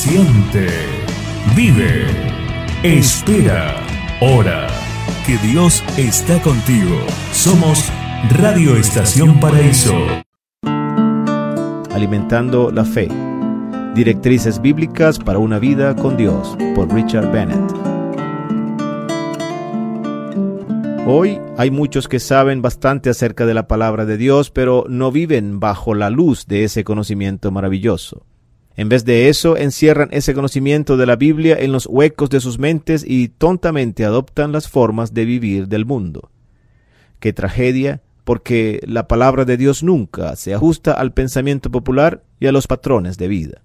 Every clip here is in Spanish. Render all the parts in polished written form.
Siente, vive, espera, ora, que Dios está contigo. Somos Radio Estación Paraíso. Alimentando la fe. Directrices bíblicas para una vida con Dios, por Richard Bennett. Hoy hay muchos que saben bastante acerca de la palabra de Dios, pero no viven bajo la luz de ese conocimiento maravilloso. En vez de eso, encierran ese conocimiento de la Biblia en los huecos de sus mentes y tontamente adoptan las formas de vivir del mundo. ¡Qué tragedia! Porque la palabra de Dios nunca se ajusta al pensamiento popular y a los patrones de vida.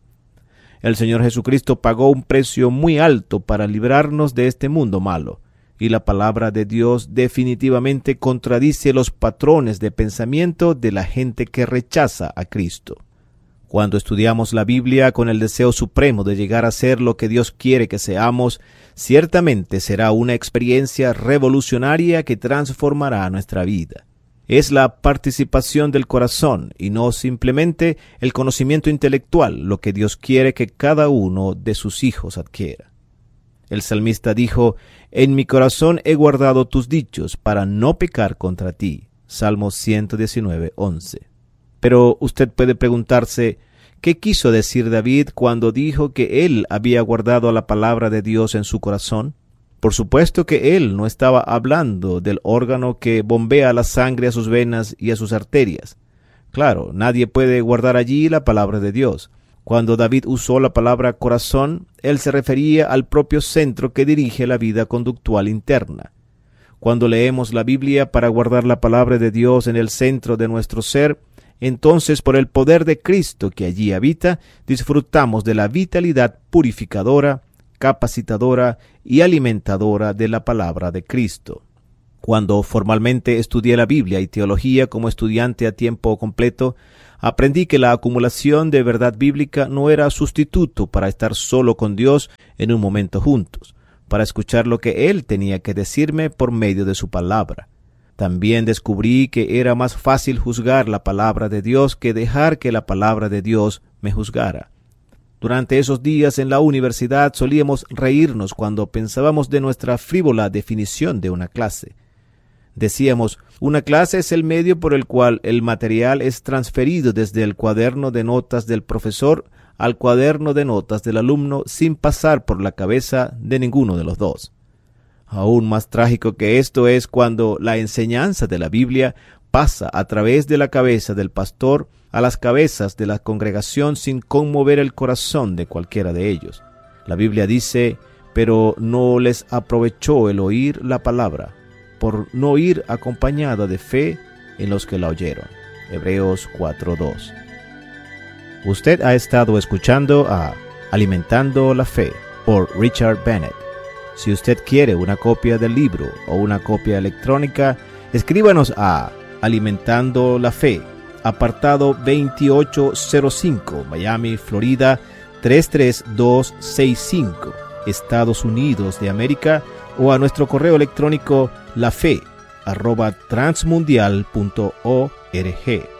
El Señor Jesucristo pagó un precio muy alto para librarnos de este mundo malo, y la palabra de Dios definitivamente contradice los patrones de pensamiento de la gente que rechaza a Cristo. Cuando estudiamos la Biblia con el deseo supremo de llegar a ser lo que Dios quiere que seamos, ciertamente será una experiencia revolucionaria que transformará nuestra vida. Es la participación del corazón y no simplemente el conocimiento intelectual lo que Dios quiere que cada uno de sus hijos adquiera. El salmista dijo: «En mi corazón he guardado tus dichos para no pecar contra ti». Salmo 119:11. Pero usted puede preguntarse, ¿qué quiso decir David cuando dijo que él había guardado la palabra de Dios en su corazón? Por supuesto que él no estaba hablando del órgano que bombea la sangre a sus venas y a sus arterias. Claro, nadie puede guardar allí la palabra de Dios. Cuando David usó la palabra corazón, él se refería al propio centro que dirige la vida conductual interna. Cuando leemos la Biblia para guardar la palabra de Dios en el centro de nuestro ser, entonces por el poder de Cristo que allí habita, disfrutamos de la vitalidad purificadora, capacitadora y alimentadora de la palabra de Cristo. Cuando formalmente estudié la Biblia y teología como estudiante a tiempo completo, aprendí que la acumulación de verdad bíblica no era sustituto para estar solo con Dios en un momento juntos, para escuchar lo que Él tenía que decirme por medio de su palabra. También descubrí que era más fácil juzgar la palabra de Dios que dejar que la palabra de Dios me juzgara. Durante esos días en la universidad solíamos reírnos cuando pensábamos de nuestra frívola definición de una clase. Decíamos, una clase es el medio por el cual el material es transferido desde el cuaderno de notas del profesor al cuaderno de notas del alumno sin pasar por la cabeza de ninguno de los dos. Aún más trágico que esto es cuando la enseñanza de la Biblia pasa a través de la cabeza del pastor a las cabezas de la congregación sin conmover el corazón de cualquiera de ellos. La Biblia dice, pero no les aprovechó el oír la palabra, por no ir acompañada de fe en los que la oyeron. Hebreos 4:2. Usted ha estado escuchando a Alimentando la Fe por Richard Bennett. Si usted quiere una copia del libro o una copia electrónica, escríbanos a Alimentando la Fe, apartado 2805, Miami, Florida 33265, Estados Unidos de América, o a nuestro correo electrónico lafe@transmundial.org.